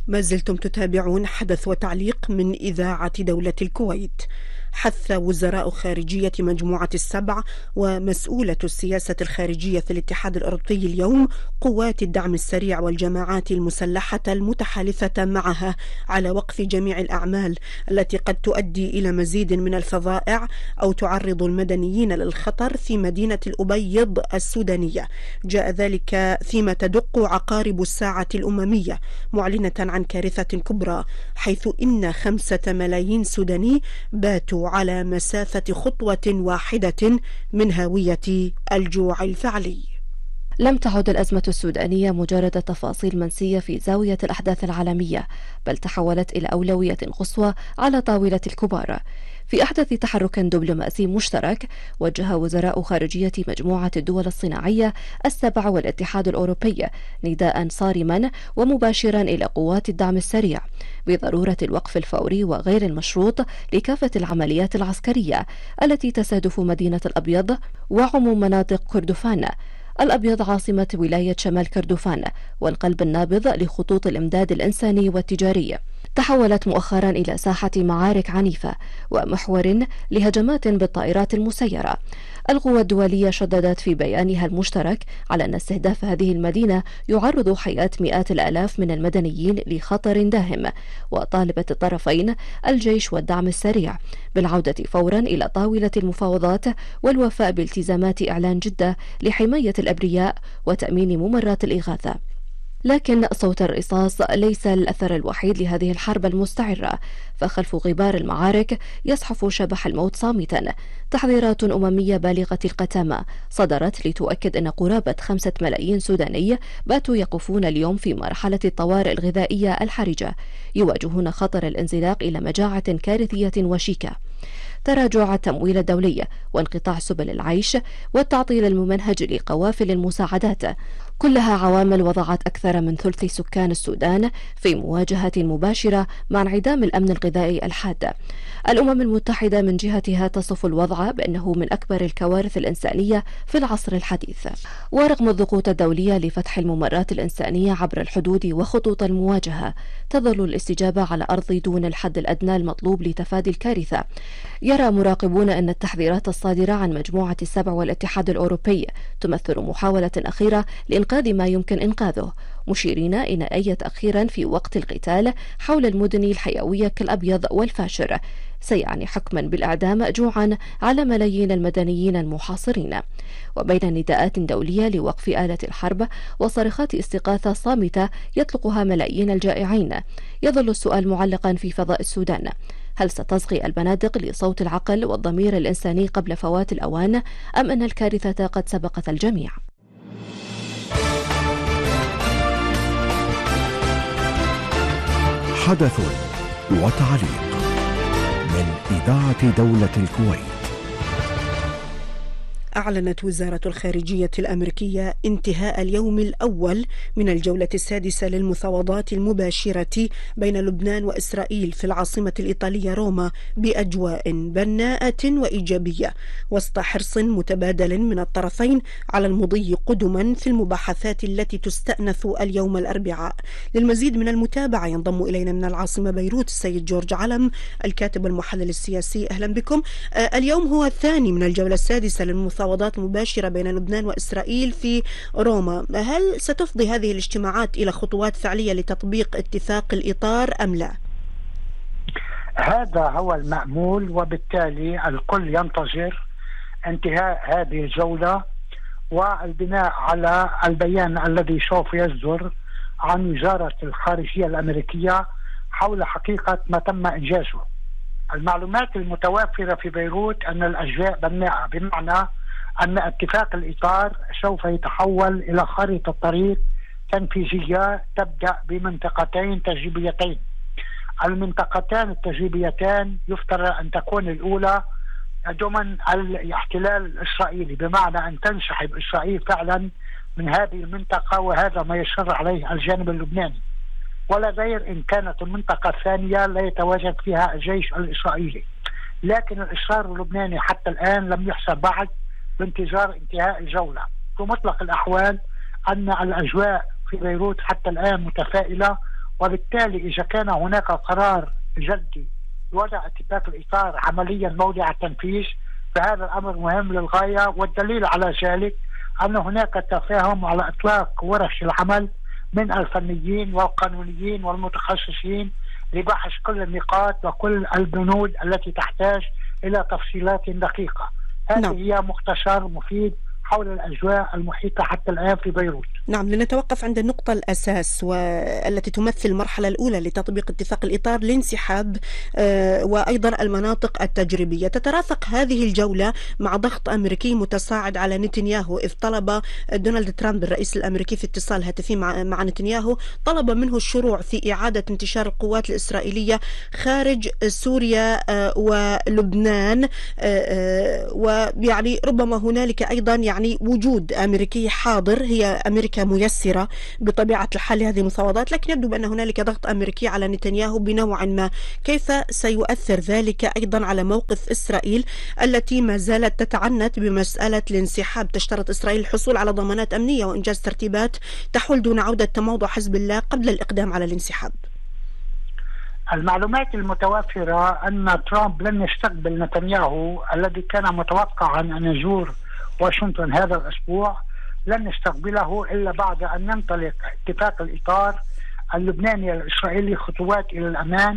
ما زلتم تتابعون حدث وتعليق من إذاعة دولة الكويت. حث وزراء خارجية مجموعة السبع ومسؤولة السياسة الخارجية في الاتحاد الأوروبي اليوم قوات الدعم السريع والجماعات المسلحة المتحالفة معها على وقف جميع الأعمال التي قد تؤدي إلى مزيد من الفظائع أو تعرض المدنيين للخطر في مدينة الأبيض السودانية. جاء ذلك فيما تدق عقارب الساعة الأممية معلنة عن كارثة كبرى، حيث إن 5 ملايين سوداني باتوا على مسافة خطوة واحدة من هاوية الجوع الفعلي. لم تعد الأزمة السودانية مجرد تفاصيل منسية في زاوية الأحداث العالمية، بل تحولت إلى أولوية قصوى على طاولة الكبار. في أحدث تحرك دبلوماسي مشترك، وجه وزراء خارجية مجموعة الدول الصناعية السبع والاتحاد الأوروبي نداء صارما ومباشرا إلى قوات الدعم السريع بضرورة الوقف الفوري وغير المشروط لكافة العمليات العسكرية التي تستهدف مدينة الأبيض وعموم مناطق كردفان. الأبيض عاصمة ولاية شمال كردفان والقلب النابض لخطوط الإمداد الإنساني والتجاري، تحولت مؤخرا إلى ساحة معارك عنيفة ومحور لهجمات بالطائرات المسيرة. القوى الدولية شددت في بيانها المشترك على أن استهداف هذه المدينة يعرض حياة مئات الآلاف من المدنيين لخطر داهم، وطالبت الطرفين الجيش والدعم السريع بالعودة فورا إلى طاولة المفاوضات والوفاء بالتزامات إعلان جدة لحماية الأبرياء وتأمين ممرات الإغاثة. لكن صوت الرصاص ليس الأثر الوحيد لهذه الحرب المستعرة، فخلف غبار المعارك يزحف شبح الموت صامتا. تحذيرات أممية بالغة القتامة صدرت لتؤكد أن قرابة 5 ملايين سوداني باتوا يقفون اليوم في مرحلة الطوارئ الغذائية الحرجة، يواجهون خطر الانزلاق إلى مجاعة كارثية وشيكة. تراجع التمويل الدولي وانقطاع سبل العيش والتعطيل الممنهج لقوافل المساعدات، كلها عوامل وضعت أكثر من ثلث سكان السودان في مواجهة مباشرة مع انعدام الأمن الغذائي الحاد. الأمم المتحدة من جهتها تصف الوضع بأنه من أكبر الكوارث الإنسانية في العصر الحديث. ورغم الضغوط الدولية لفتح الممرات الإنسانية عبر الحدود وخطوط المواجهة، تظل الاستجابة على الأرض دون الحد الأدنى المطلوب لتفادي الكارثة. يرى مراقبون أن التحذيرات الصادرة عن مجموعة السبع والاتحاد الأوروبي تمثل محاولة أخيرة لإنقاذ ما يمكن إنقاذه، مشيرين إن أي تأخير في وقت القتال حول المدن الحيوية كالأبيض والفاشر سيعني حكما بالإعدام جوعا على ملايين المدنيين المحاصرين. وبين نداءات دولية لوقف آلة الحرب وصرخات استغاثة صامتة يطلقها ملايين الجائعين، يظل السؤال معلقا في فضاء السودان: هل ستصغي البنادق لصوت العقل والضمير الإنساني قبل فوات الأوان، أم أن الكارثة قد سبقت الجميع؟ حدث وتعليق من إذاعة دولة الكويت. أعلنت وزارة الخارجية الأمريكية انتهاء اليوم الأول من الجولة السادسة للمفاوضات المباشرة بين لبنان وإسرائيل في العاصمة الإيطالية روما بأجواء بناءة وإيجابية، وسط حرص متبادل من الطرفين على المضي قدما في المباحثات التي تستأنف اليوم الأربعاء. للمزيد من المتابعة ينضم إلينا من العاصمة بيروت السيد جورج علم، الكاتب المحلل السياسي. أهلا بكم. اليوم هو الثاني من الجولة السادسة للمفاوضات مباشرة بين لبنان وإسرائيل في روما. هل ستفضي هذه الاجتماعات إلى خطوات فعلية لتطبيق اتفاق الإطار أم لا؟ هذا هو المأمول، وبالتالي الكل ينتظر انتهاء هذه الجولة والبناء على البيان الذي سوف يصدر عن وزارة الخارجية الأمريكية حول حقيقة ما تم إنجازه. المعلومات المتوافرة في بيروت أن الأجواء بناءة، بمعنى أن اتفاق الإطار سوف يتحول إلى خارطة طريق تنفيذية تبدأ بمنطقتين تجريبيتين. المنطقتان التجريبيتان يفترض أن تكون الأولى ضمن الاحتلال الإسرائيلي، بمعنى أن تنسحب إسرائيل فعلا من هذه المنطقة، وهذا ما يصر عليه الجانب اللبناني. ولا غير إن كانت المنطقة الثانية لا يتواجد فيها الجيش الإسرائيلي. لكن الإصرار اللبناني حتى الآن لم يحسب بعد بانتظار انتهاء الجولة. في مطلق الأحوال أن الأجواء في بيروت حتى الآن متفائلة، وبالتالي إذا كان هناك قرار جدي وضع اتفاق الإطار عمليا موضع التنفيذ فهذا الأمر مهم للغاية. والدليل على ذلك أن هناك تفاهم على إطلاق ورش العمل من الفنيين والقانونيين والمتخصصين لبحث كل النقاط وكل البنود التي تحتاج إلى تفصيلات دقيقة. هذه هي مختصر مفيد حول الأجواء المحيطة حتى الآن في بيروت. نعم، لنتوقف عند النقطة الأساس والتي تمثل المرحلة الأولى لتطبيق اتفاق الإطار الانسحاب وأيضا المناطق التجريبية. تترافق هذه الجولة مع ضغط أمريكي متصاعد على نتنياهو، إذ طلب دونالد ترامب الرئيس الأمريكي في اتصال هاتفي مع نتنياهو طلب منه الشروع في إعادة انتشار القوات الإسرائيلية خارج سوريا ولبنان، ويعني ربما هنالك أيضا يعني وجود أمريكي حاضر. هي أمريكا ميسرة بطبيعة الحال لهذه المفاوضات، لكن يبدو بأن هنالك ضغط أمريكي على نتنياهو بنوع ما. كيف سيؤثر ذلك أيضا على موقف إسرائيل التي ما زالت تتعنت بمسألة الانسحاب؟ تشترط إسرائيل الحصول على ضمانات أمنية وإنجاز ترتيبات تحول دون عودة تموضع حزب الله قبل الإقدام على الانسحاب. المعلومات المتوفرة أن ترامب لن يستقبل نتنياهو الذي كان متوقعا أن يزور واشنطن هذا الأسبوع، لن يستقبله إلا بعد أن ينطلق اتفاق الإطار اللبناني الإسرائيلي خطوات إلى الأمام